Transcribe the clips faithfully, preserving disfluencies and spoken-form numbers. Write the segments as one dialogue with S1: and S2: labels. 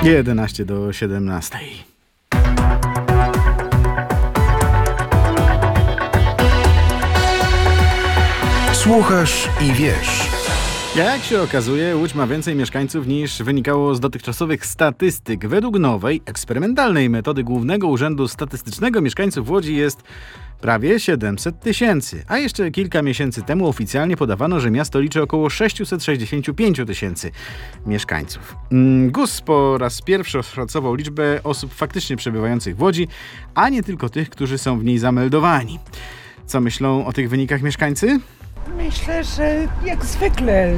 S1: jedenaście do siedemnastej.
S2: Słuchasz i wiesz.
S1: Jak się okazuje, Łódź ma więcej mieszkańców niż wynikało z dotychczasowych statystyk. Według nowej, eksperymentalnej metody Głównego Urzędu Statystycznego mieszkańców Łodzi jest prawie siedemset tysięcy, a jeszcze kilka miesięcy temu oficjalnie podawano, że miasto liczy około sześćset sześćdziesiąt pięć tysięcy mieszkańców. G U S po raz pierwszy oszacował liczbę osób faktycznie przebywających w Łodzi, a nie tylko tych, którzy są w niej zameldowani. Co myślą o tych wynikach mieszkańcy?
S3: Myślę, że jak zwykle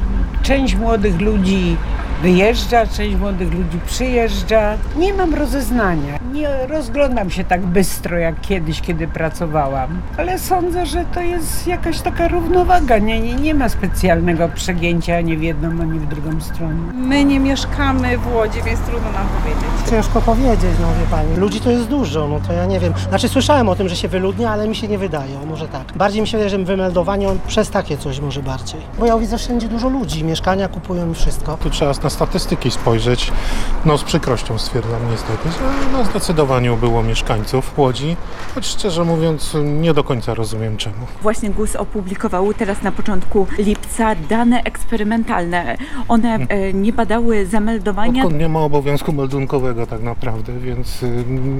S3: część młodych ludzi wyjeżdża, część młodych ludzi przyjeżdża. Nie mam rozeznania. Nie rozglądam się tak bystro jak kiedyś, kiedy pracowałam. Ale sądzę, że to jest jakaś taka równowaga. Nie, nie, nie ma specjalnego przegięcia ani w jedną, ani w drugą stronę.
S4: My nie mieszkamy w Łodzi, więc trudno nam powiedzieć.
S5: Ciężko powiedzieć, no wie pani. Ludzi to jest dużo, no to ja nie wiem. Znaczy słyszałem o tym, że się wyludnia, ale mi się nie wydaje, może tak. Bardziej mi się wydaje, że wymeldowanie przez takie coś może bardziej. Bo ja widzę wszędzie dużo ludzi, mieszkania kupują i wszystko.
S6: Tu trzeba na statystyki spojrzeć. No z przykrością stwierdzam niestety, że na zdecydowaniu było mieszkańców Łodzi, choć szczerze mówiąc nie do końca rozumiem czemu.
S7: Właśnie G U S opublikował teraz na początku lipca dane eksperymentalne. One e, nie badały zameldowania.
S6: Odkąd nie ma obowiązku meldunkowego tak naprawdę, więc y,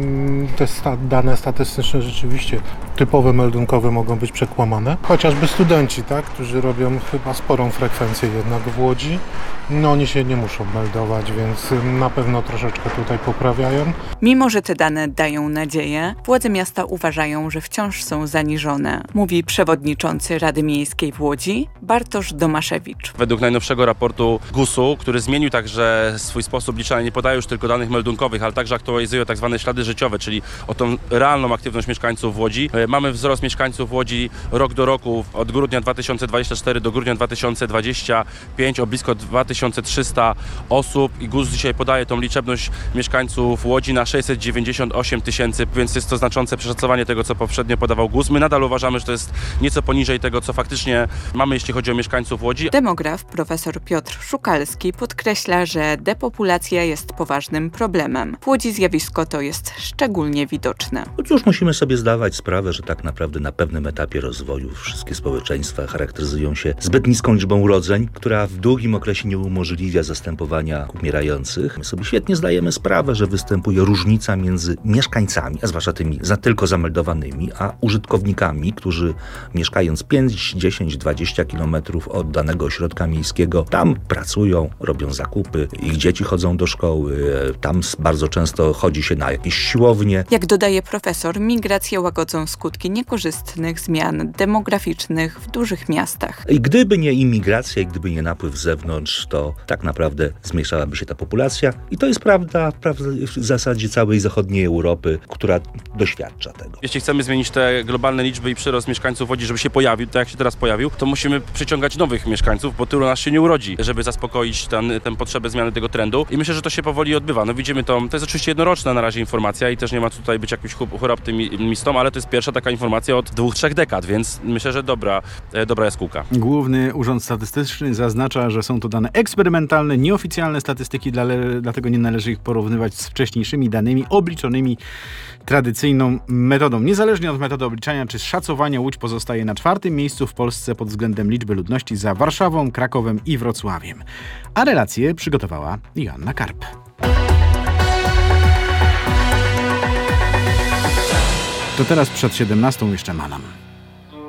S6: te sta- dane statystyczne rzeczywiście typowe meldunkowe mogą być przekłamane. Chociażby studenci, tak, którzy robią chyba sporą frekwencję jednak w Łodzi, no oni się nie muszą meldować, więc na pewno troszeczkę tutaj poprawiają.
S7: Mimo że te dane dają nadzieję, władze miasta uważają, że wciąż są zaniżone, mówi przewodniczący Rady Miejskiej w Łodzi Bartosz Domaszewicz.
S8: Według najnowszego raportu G U S-u, który zmienił także swój sposób liczenia, nie podaje już tylko danych meldunkowych, ale także aktualizuje tak zwane ślady życiowe, czyli o tą realną aktywność mieszkańców w Łodzi. Mamy wzrost mieszkańców w Łodzi rok do roku od grudnia dwa tysiące dwudziestego czwartego do grudnia dwa tysiące dwudziestego piątego o blisko dwa tysiące trzysta osób i G U S dzisiaj podaje tą liczebność mieszkańców Łodzi na sześćset dziewięćdziesiąt osiem tysięcy, więc jest to znaczące przeszacowanie tego, co poprzednio podawał G U S. My nadal uważamy, że to jest nieco poniżej tego, co faktycznie mamy, jeśli chodzi o mieszkańców Łodzi.
S7: Demograf profesor Piotr Szukalski podkreśla, że depopulacja jest poważnym problemem. W Łodzi zjawisko to jest szczególnie widoczne.
S9: No cóż, musimy sobie zdawać sprawę, że tak naprawdę na pewnym etapie rozwoju wszystkie społeczeństwa charakteryzują się zbyt niską liczbą urodzeń, która w długim okresie nie umożliwia zastępowania umierających. My sobie świetnie zdajemy sprawę, że występuje różnica między mieszkańcami, a zwłaszcza tymi za tylko zameldowanymi, a użytkownikami, którzy mieszkając pięć, dziesięć, dwadzieścia kilometrów od danego ośrodka miejskiego, tam pracują, robią zakupy, ich dzieci chodzą do szkoły, tam bardzo często chodzi się na jakieś siłownie.
S7: Jak dodaje profesor, migracje łagodzą skutki niekorzystnych zmian demograficznych w dużych miastach.
S9: I gdyby nie imigracja i gdyby nie napływ z zewnątrz, to tak naprawdę zmniejszałaby się ta populacja. I to jest prawda, prawda w zasadzie całej zachodniej Europy, która doświadcza tego.
S8: Jeśli chcemy zmienić te globalne liczby i przyrost mieszkańców Łodzi, żeby się pojawił, tak jak się teraz pojawił, to musimy przyciągać nowych mieszkańców, bo tylu nas się nie urodzi, żeby zaspokoić tę potrzebę zmiany tego trendu. I myślę, że to się powoli odbywa. No widzimy to, to jest oczywiście jednoroczna na razie informacja i też nie ma tutaj być jakimś hura optymistą, ale to jest pierwsza taka informacja od dwóch, trzech dekad, więc myślę, że dobra, dobra jaskółka.
S1: Główny Urząd Statystyczny zaznacza, że są to dane eksperymentalne, nieoficjalne statystyki, dlatego nie należy ich porównywać z wcześniejszymi danymi obliczonymi tradycyjną metodą. Niezależnie od metody obliczania czy szacowania, Łódź pozostaje na czwartym miejscu w Polsce pod względem liczby ludności za Warszawą, Krakowem i Wrocławiem. A relację przygotowała Joanna Karp. To teraz przed siedemnastą jeszcze Manam.